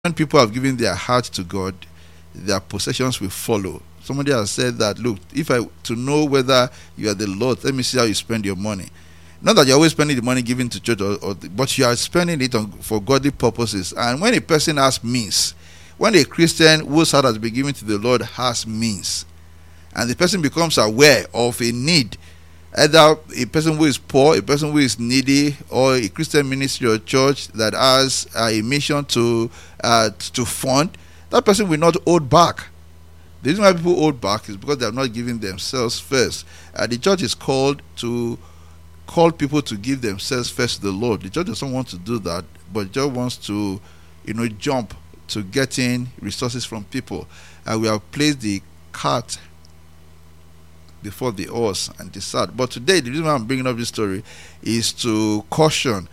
when people have given their heart to God, their possessions will follow. Somebody has said that, look, if I to know whether you are the Lord, let me see how you spend your money. Not that you're always spending the money given to church, but you are spending it for godly purposes. And when a person has means, when a Christian whose heart has been given to the Lord has means, and the person becomes aware of a need, either a person who is poor, a person who is needy, or a Christian ministry or church that has a mission to fund, that person will not hold back. The reason why people hold back is because they have not given themselves first. The church is called to call people to give themselves first to the Lord. The church doesn't want to do that, but it just wants to, jump to getting resources from people. We have placed the cart before the horse and decide. But today, the reason why I'm bringing up this story is to caution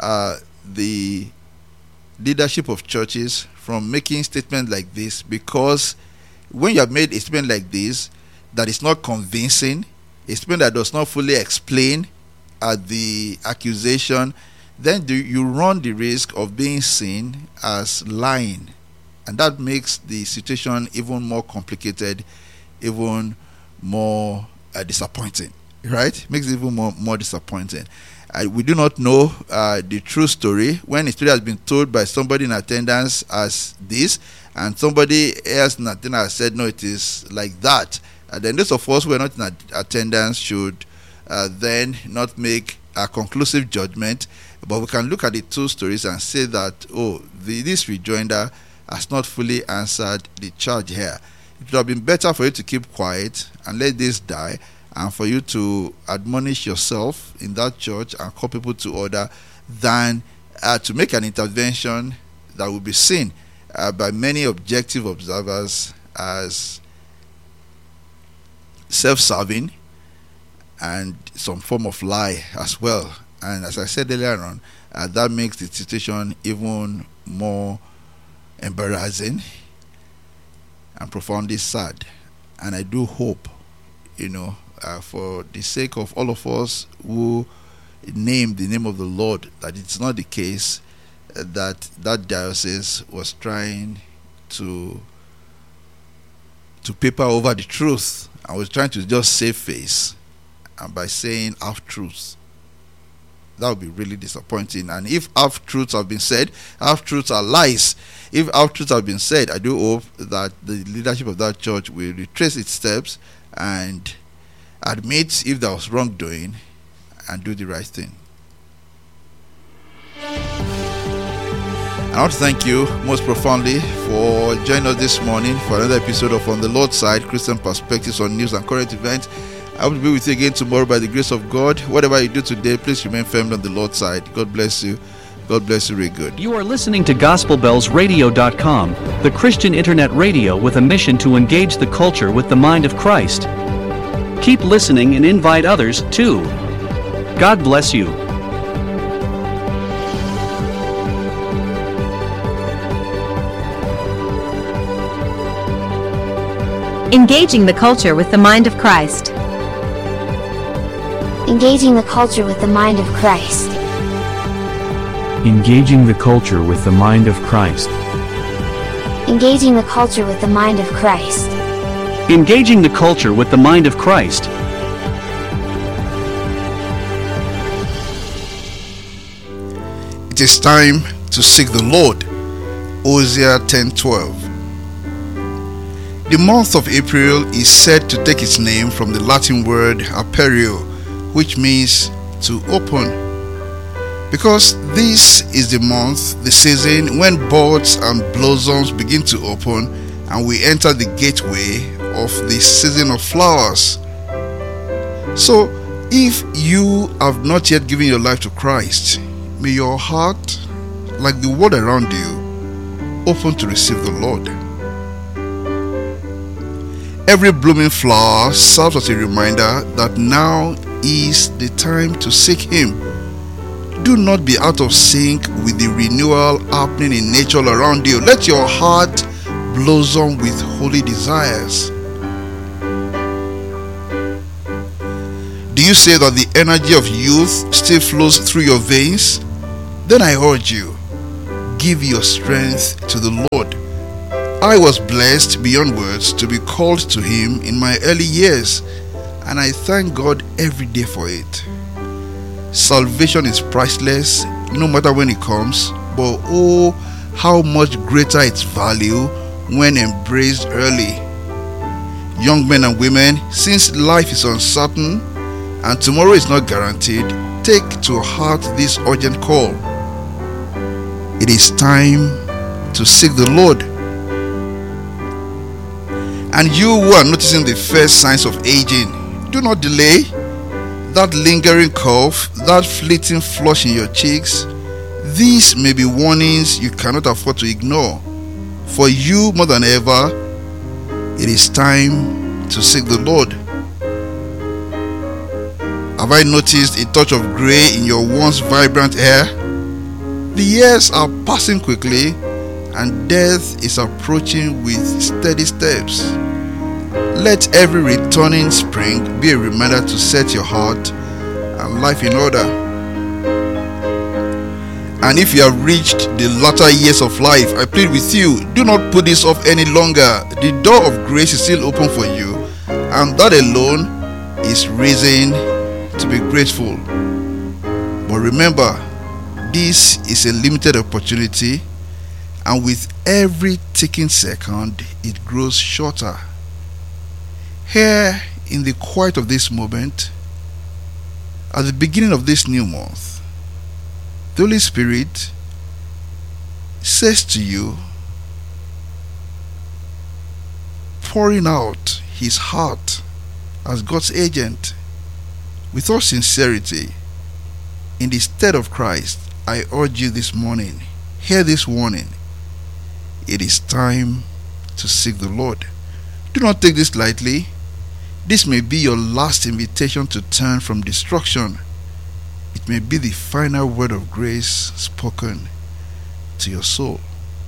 the leadership of churches from making statements like this, because when you have made a statement like this that is not convincing, a statement that does not fully explain the accusation, then you run the risk of being seen as lying, and that makes the situation even more complicated, even more disappointing, right? Makes it even more disappointing. We do not know the true story. When a story has been told by somebody in attendance as this, and somebody else in attendance said, no, it is like that, then those of us who are not in attendance should then not make a conclusive judgment, but we can look at the two stories and say that, this rejoinder has not fully answered the charge here. It would have been better for you to keep quiet and let this die, and for you to admonish yourself in that church and call people to order, than to make an intervention that will be seen by many objective observers as self-serving and some form of lie as well. And as I said earlier on, that makes the situation even more embarrassing and profoundly sad. And I do hope, for the sake of all of us who name the name of the Lord, that it's not the case that diocese was trying to paper over the truth and was trying to just save face, and by saying half truths. That would be really disappointing. And if half truths have been said, half truths are lies. If half truths have been said, I do hope that the leadership of that church will retrace its steps and admit if there was wrongdoing and do the right thing. I want to thank you most profoundly for joining us this morning for another episode of On the Lord's Side, Christian Perspectives on News and Current Events. I will be with you again tomorrow by the grace of God. Whatever you do today, please remain firm on the Lord's side. God bless you. God bless you really good. You are listening to GospelBellsRadio.com, the Christian internet radio with a mission to engage the culture with the mind of Christ. Keep listening and invite others, too. God bless you. Engaging the culture with the mind of Christ. Engaging the culture with the mind of Christ. Engaging the culture with the mind of Christ. Engaging the culture with the mind of Christ. Engaging the culture with the mind of Christ. It is time to seek the Lord. Hosea 10:12. The month of April is said to take its name from the Latin word aperio, which means to open. Because this is the month, the season, when buds and blossoms begin to open and we enter the gateway of the season of flowers. So, if you have not yet given your life to Christ, may your heart, like the world around you, open to receive the Lord. Every blooming flower serves as a reminder that now is the time to seek Him. Do not be out of sync with the renewal happening in nature around you. Let your heart blossom with holy desires. Do you say that the energy of youth still flows through your veins? Then I urge you, give your strength to the Lord. I was blessed beyond words to be called to Him in my early years, and I thank God every day for it. Salvation is priceless, no matter when it comes, but oh, how much greater its value when embraced early. Young men and women, since life is uncertain and tomorrow is not guaranteed, take to heart this urgent call. It is time to seek the Lord. And you who are noticing the first signs of aging, do not delay. That lingering cough, that fleeting flush in your cheeks, these may be warnings you cannot afford to ignore. For you more than ever, it is time to seek the Lord. Have I noticed a touch of gray in your once vibrant hair? The years are passing quickly, and death is approaching with steady steps. Let every returning spring be a reminder to set your heart and life in order. And if you have reached the latter years of life, I plead with you, do not put this off any longer. The door of grace is still open for you, and that alone is reason to be grateful. But remember, this is a limited opportunity, and with every ticking second, it grows shorter. Here, in the quiet of this moment, at the beginning of this new month, the Holy Spirit says to you, pouring out His heart as God's agent, with all sincerity, in the stead of Christ, I urge you this morning, hear this warning. It is time to seek the Lord. Do not take this lightly. This may be your last invitation to turn from destruction. It may be the final word of grace spoken to your soul.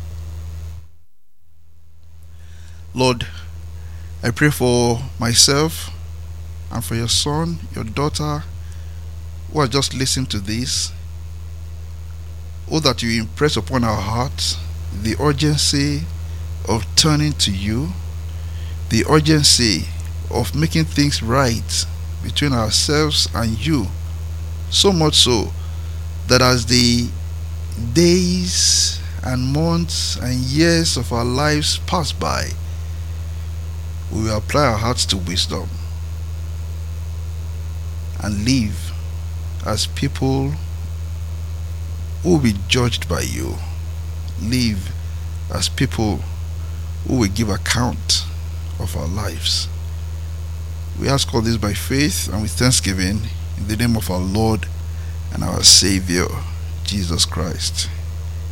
Lord, I pray for myself and for your son, your daughter, who are just listening to this. Oh, that you impress upon our hearts the urgency of turning to you, the urgency of making things right between ourselves and you, so much so that as the days and months and years of our lives pass by, we will apply our hearts to wisdom and live as people who will be judged by you, live as people who will give account of our lives. We ask all this by faith and with thanksgiving in the name of our Lord and our Savior, Jesus Christ.